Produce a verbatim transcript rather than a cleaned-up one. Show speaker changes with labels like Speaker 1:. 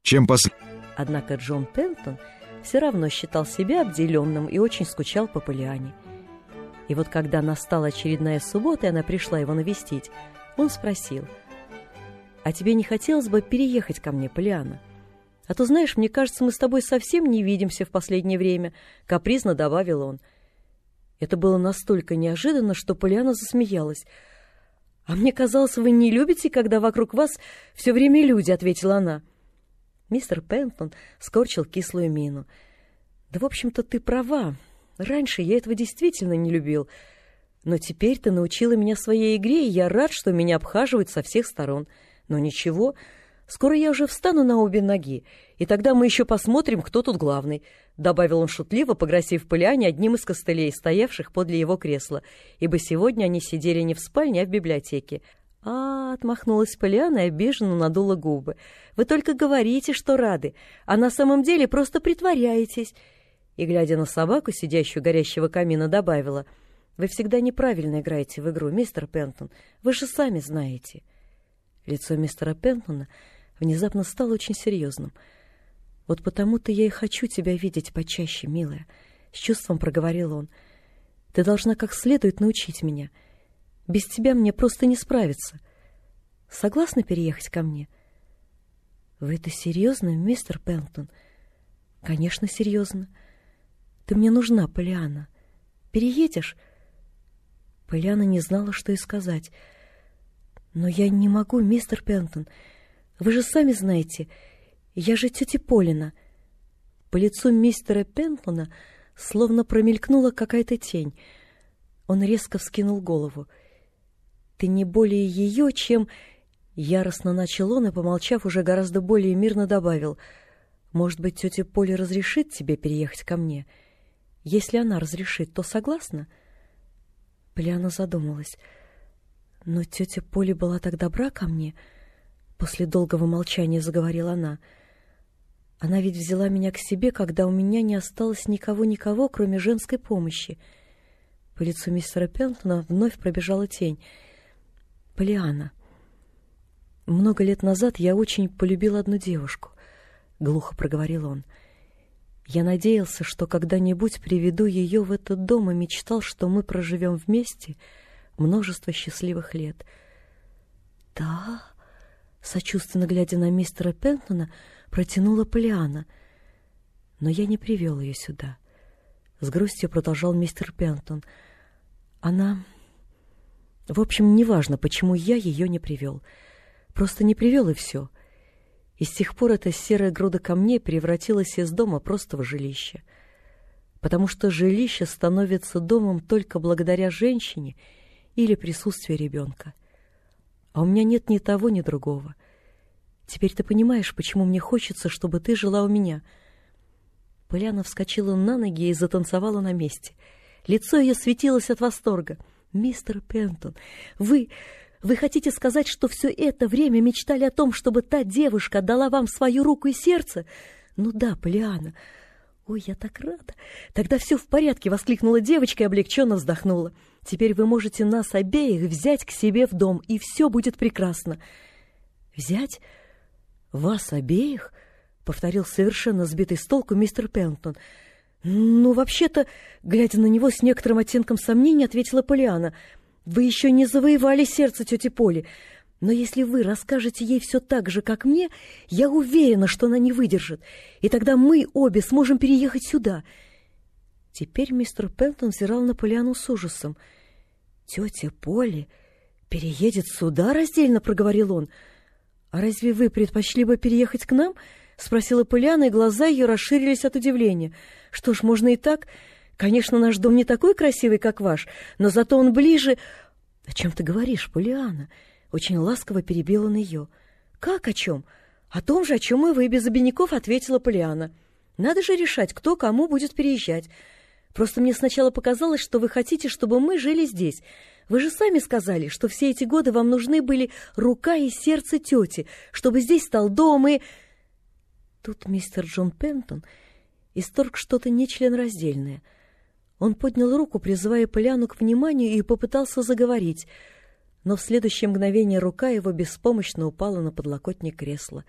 Speaker 1: чем пос...
Speaker 2: Однако Джон Пентон все равно считал себя обделенным и очень скучал по Полиане. И вот когда настала очередная суббота, и она пришла его навестить, он спросил: «А тебе не хотелось бы переехать ко мне, Полиана? А то, знаешь, мне кажется, мы с тобой совсем не видимся в последнее время», — капризно добавил он. Это было настолько неожиданно, что Полиана засмеялась. «А мне казалось, вы не любите, когда вокруг вас все время люди», — ответила она. Мистер Пентон скорчил кислую мину. «Да, в общем-то, ты права. Раньше я этого действительно не любил. Но теперь ты научила меня своей игре, и я рад, что меня обхаживают со всех сторон. Но ничего, скоро я уже встану на обе ноги, и тогда мы еще посмотрим, кто тут главный», — добавил он шутливо, погрозив Полиане одним из костылей, стоявших подле его кресла, ибо сегодня они сидели не в спальне, а в библиотеке. «А, — отмахнулась Полиана и обиженно надула губы, — вы только говорите, что рады, а на самом деле просто притворяетесь». И, глядя на собаку, сидящую у горящего камина, добавила: «Вы всегда неправильно играете в игру, мистер Пентон, вы же сами знаете». Лицо мистера Пентона внезапно стало очень серьезным. «Вот потому-то я и хочу тебя видеть почаще, милая», — с чувством проговорил он. «Ты должна как следует научить меня. Без тебя мне просто не справиться. Согласна переехать ко мне?» «Вы это серьезно, мистер Пентон?» «Конечно, серьезно. Ты мне нужна, Полиана. Переедешь?» Полиана не знала, что и сказать. «Но я не могу, мистер Пентон. Вы же сами знаете, я же тетя Полина». По лицу мистера Пентона словно промелькнула какая-то тень. Он резко вскинул голову. «Ты не более ее, чем...» Яростно начал он и, помолчав, уже гораздо более мирно добавил: «Может быть, тетя Поля разрешит тебе переехать ко мне? Если она разрешит, то согласна?» Полиана задумалась. «Но тетя Поля была так добра ко мне», — после долгого молчания заговорила она. «Она ведь взяла меня к себе, когда у меня не осталось никого-никого, кроме женской помощи». По лицу мистера Пентона вновь пробежала тень. «Полиана, много лет назад я очень полюбил одну девушку», — глухо проговорил он. «Я надеялся, что когда-нибудь приведу ее в этот дом, и мечтал, что мы проживем вместе множество счастливых лет». «Да?» — сочувственно глядя на мистера Пентона, протянула Полиана. «Но я не привел ее сюда», — с грустью продолжал мистер Пентон. «Она... В общем, неважно, почему я ее не привел. Просто не привел, и все. И с тех пор эта серая груда камней превратилась из дома просто в жилище. Потому что жилище становится домом только благодаря женщине или присутствию ребенка. А у меня нет ни того, ни другого. Теперь ты понимаешь, почему мне хочется, чтобы ты жила у меня». Полиана вскочила на ноги и затанцевала на месте. Лицо ее светилось от восторга. «Мистер Пентон, вы... вы хотите сказать, что все это время мечтали о том, чтобы та девушка дала вам свою руку и сердце?» «Ну да, Полиана. Ой, я так рада. Тогда все в порядке», — воскликнула девочка и облегченно вздохнула. «Теперь вы можете нас обеих взять к себе в дом, и все будет прекрасно». «Взять? Вас обеих?» — повторил совершенно сбитый с толку мистер Пентон. «Ну, вообще-то», — глядя на него с некоторым оттенком сомнения, ответила Полиана, «вы еще не завоевали сердце тети Поли. Но если вы расскажете ей все так же, как мне, я уверена, что она не выдержит, и тогда мы обе сможем переехать сюда». Теперь мистер Пентон взирал на Полиану с ужасом. «Тетя Поли переедет сюда?» — раздельно проговорил он. «А разве вы предпочли бы переехать к нам?» — спросила Полиана, и глаза ее расширились от удивления. «Что ж, можно и так. Конечно, наш дом не такой красивый, как ваш, но зато он ближе...» «О чем ты говоришь, Полиана?» — очень ласково перебил он ее. «Как о чем?» «О том же, о чем и вы, без обиняков», — ответила Полиана. «Надо же решать, кто кому будет переезжать. Просто мне сначала показалось, что вы хотите, чтобы мы жили здесь. Вы же сами сказали, что все эти годы вам нужны были рука и сердце тети, чтобы здесь стал дом и...» Тут мистер Джон Пентон исторг что-то нечленораздельное. Он поднял руку, призывая Полиану к вниманию, и попытался заговорить, но в следующее мгновение рука его беспомощно упала на подлокотник кресла.